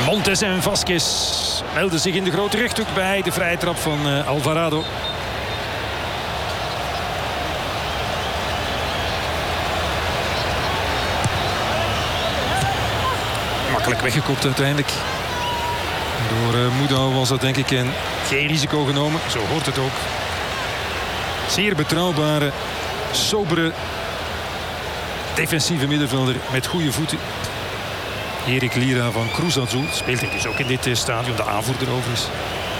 Montes en Vasquez melden zich in de grote rechthoek bij de vrije trap van Alvarado. Makkelijk weggekopt uiteindelijk. Door Moedau was dat denk ik geen risico genomen. Zo hoort het ook. Zeer betrouwbare, sobere, defensieve middenvelder met goede voeten. Erik Lira van Cruz Azul speelt hij dus ook in dit stadion. De aanvoerder overigens.